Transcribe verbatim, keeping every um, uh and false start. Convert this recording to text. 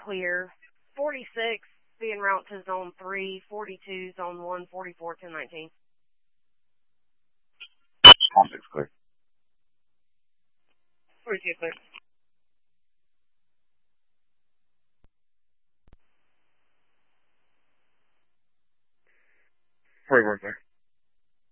clear. forty-six being route to zone three, forty-two zone one, forty-four ten nineteen. forty-six clear. forty-two clear. forty-four clear.